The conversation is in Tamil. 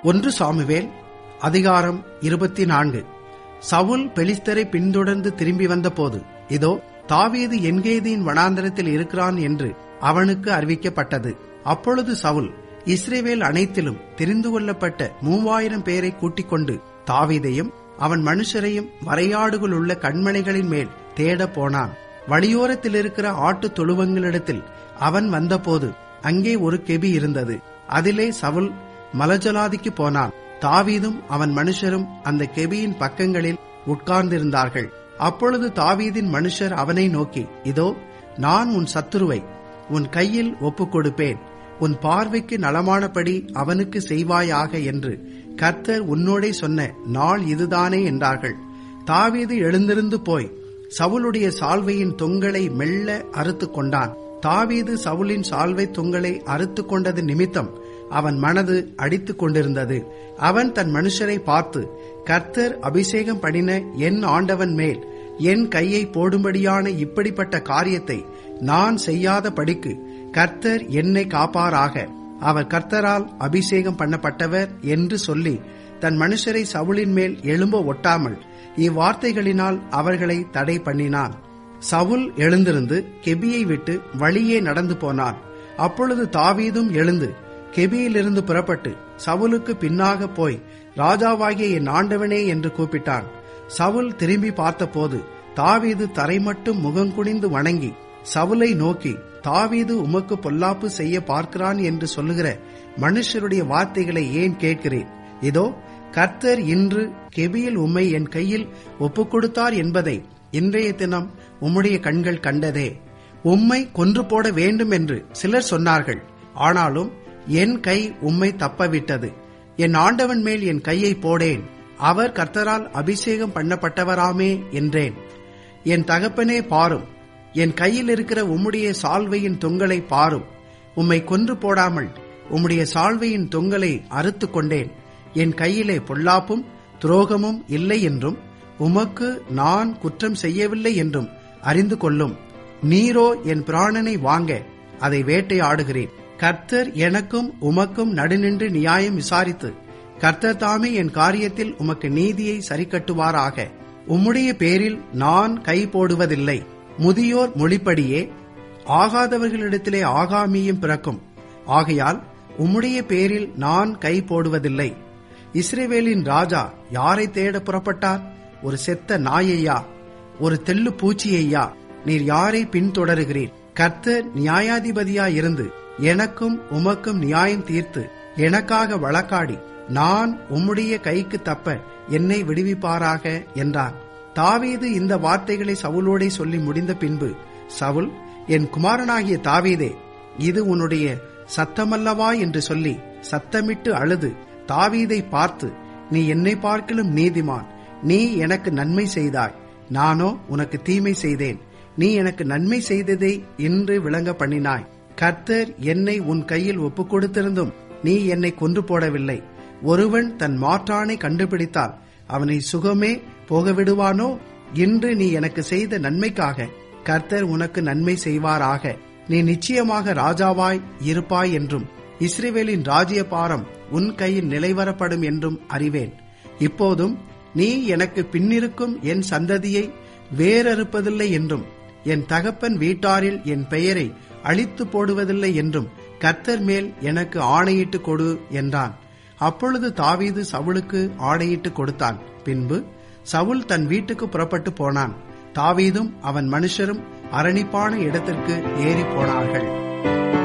1 சாமுவேல் அதிகாரம் 24. சவுல் பெலிஸ்தரை பின்தொடர்ந்து திரும்பி வந்தபோது, இதோ தாவீது என்கேதியின் வனாந்தரத்தில் இருக்கிறான் என்று அவனுக்கு அறிவிக்கப்பட்டது. அப்பொழுது சவுல் இஸ்ரவேல் அனைத்திலும் தெரிந்து கொள்ளப்பட்ட 3000 பேரை கூட்டிக் கொண்டு தாவீதையும் அவன் மனுஷரையும் வரையாடுகள் உள்ள கண்மலைகளின் மேல் தேட போனான். வழியோரத்தில் இருக்கிற ஆட்டு தொழுவங்களிடத்தில் அவன் வந்தபோது அங்கே ஒரு கெபி இருந்தது. அதிலே சவுல் மலஜலாதிக்கு போனான். தாவீதும் அவன் மனுஷரும் அந்த கெபியின் பக்கங்களில் உட்கார்ந்திருந்தார்கள். அப்பொழுது தாவீதின் மனுஷர் அவனை நோக்கி, இதோ நான் உன் சத்துருவை உன் கையில் ஒப்புக் கொடுப்பேன், உன் பார்வைக்கு நலமானபடி அவனுக்கு செய்வாயாக என்று கர்த்தர் உன்னோடே சொன்ன நாள் இதுதானே என்றார்கள். தாவீது எழுந்திருந்து போய் சவுலுடைய சால்வையின் தொங்கலை மெல்ல அறுத்து கொண்டான். தாவீது சவுலின் சால்வை தொங்கலை அறுத்து கொண்டது நிமித்தம் அவன் மனது அடித்துக் கொண்டிருந்தது. அவன் தன் மனுஷரை பார்த்து, கர்த்தர் அபிஷேகம் பண்ணின என் ஆண்டவன் மேல் என் கையை போடும்படியான இப்படிப்பட்ட காரியத்தை நான் செய்யாத படிக்கு கர்த்தர் என்னை காப்பாராக, அவர் கர்த்தரால் அபிஷேகம் பண்ணப்பட்டவர் என்று சொல்லி தன் மனுஷரை சவுலின் மேல் எழும்ப ஒட்டாமல் இவ்வார்த்தைகளினால் அவர்களை தடை பண்ணினான். சவுல் எழுந்திருந்து கெபியை விட்டு வழியே நடந்து போனான். அப்பொழுது தாவீதும் எழுந்து கெபியிலிருந்து புறப்பட்டு சவுலுக்கு பின்னாக போய், ராஜாவாகிய என் ஆண்டவனே என்று கூப்பிட்டான். சவுல் திரும்பி பார்த்தபோது தாவீது தரைமட்டும் முகங்குனிந்து வணங்கி சவுலை நோக்கி, தாவீது உமக்கு பொல்லாப்பு செய்ய பார்க்கிறான் என்று சொல்லுகிற மனுஷருடைய வார்த்தைகளை ஏன் கேட்கிறேன்? இதோ கர்த்தர் இன்று கெபியில் உம்மை என் கையில் ஒப்புக் கொடுத்தார் என்பதை இன்றைய தினம் உம்முடைய கண்கள் கண்டதே. உம்மை கொன்று போட வேண்டும் என்று சிலர் சொன்னார்கள். ஆனாலும் என் கை உம்மை தப்பவிட்டது. என் ஆண்டவன் மேல் என் கையை போடேன், அவர் கர்த்தரால் அபிஷேகம் பண்ணப்பட்டவராமே என்றேன். என் தகப்பனே பாரும், என் கையில் இருக்கிற உம்முடைய சால்வையின் தொங்கலை பாரும். உம்மை கொன்று போடாமல் உம்முடைய சால்வையின் தொங்கலை அறுத்து கொண்டேன். என் கையிலே பொல்லாப்பும் துரோகமும் இல்லை என்றும் உமக்கு நான் குற்றம் செய்யவில்லை என்றும் அறிந்து கொள்ளும். நீரோ என் பிராணனை வாங்க அதை வேட்டையாடுகிறேன். கர்த்தர் எனக்கும் உமக்கும் நடுநின்று நியாயம் விசாரித்து கர்த்தர் தாமே என் காரியத்தில் உமக்கு நீதியை சரிக்கட்டுவாராக. உம்முடைய பேரில் நான் கை போடுவதில்லை. முதியோர் மொழிப்படியே ஆகாதவர்களிடத்திலே ஆகாமியும் பிறக்கும். ஆகையால் உம்முடைய பேரில் நான் கை போடுவதில்லை. இஸ்ரவேலின் ராஜா யாரை தேட புறப்பட்டார்? ஒரு செத்த நாயையா? ஒரு தெள்ளு பூச்சியையா? நீர் யாரை பின்தொடருகிறீர்? கர்த்தர் நியாயாதிபதியாயிருந்து எனக்கும் உமக்கும் நியாயம் தீர்த்து எனக்காக வழக்காடி நான் உம்முடைய கைக்கு தப்ப என்னை விடுவிப்பாராக என்றார். தாவீது இந்த வார்த்தைகளை சவுலோடே சொல்லி முடிந்த பின்பு சவுல், என் குமாரனாகிய தாவீதே, இது உன்னுடைய சத்தமல்லவா என்று சொல்லி சத்தமிட்டு அழுது தாவீதை பார்த்து, நீ என்னை பார்க்கிலும் நீதிமான். நீ எனக்கு நன்மை செய்தாய், நானோ உனக்கு தீமை செய்தேன். நீ எனக்கு நன்மை செய்ததை இன்று விளங்க பண்ணினாய். கர்த்தர் என்னை உன் கையில் ஒப்புக் கொடுத்திருந்தும் நீ என்னை கொன்று போடவில்லை. ஒருவன் தன் மாற்றானை கண்டுபிடித்தால் அவனை சுகமே போக விடுவானோ? இன்று நீ எனக்கு செய்த நன்மைக்காக கர்த்தர் உனக்கு நன்மை செய்வாராக. நீ நிச்சயமாக ராஜாவாய் இருப்பாய் என்றும் இஸ்ரவேலின் ராஜ்யபாரம் உன் கையில் நிலைவரப்படும் என்றும் அறிவேன். இப்போதும் நீ எனக்கு பின்னிருக்கும் என் சந்ததியை வேறறுப்பதில்லை என்றும் என் தகப்பன் வீட்டாரில் என் பெயரை அழித்து போடுவதில்லை என்றும் கர்த்தர் மேல் எனக்கு ஆணையிட்டு கொடு என்றான். அப்பொழுது தாவீது சவுலுக்கு ஆணையிட்டு கொடுத்தான். பின்பு சவுல் தன் வீட்டுக்கு புறப்பட்டு போனான். தாவீதும் அவன் மனுஷரும் அரணிப்பான இடத்திற்கு ஏறி போனார்கள்.